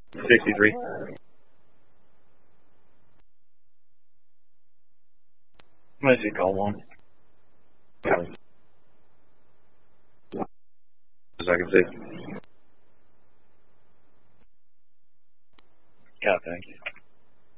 63. Let's see, call one. As I can see. Yeah, thank you.